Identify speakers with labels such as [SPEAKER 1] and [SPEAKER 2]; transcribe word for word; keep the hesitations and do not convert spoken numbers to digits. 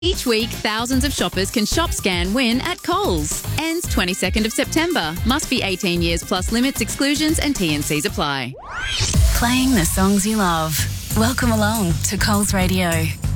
[SPEAKER 1] Each week, thousands of shoppers can shop, scan, win at Coles. Ends twenty-second of September. Must be eighteen years plus limits, exclusions and T and Cs apply.
[SPEAKER 2] Playing the songs you love. Welcome along to Coles Radio.